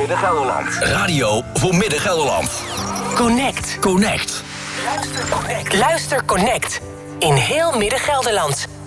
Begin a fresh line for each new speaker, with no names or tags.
Midden-Gelderland.
Radio voor Midden-Gelderland.
Connect.
Connect.
Luister Connect. In heel Midden-Gelderland.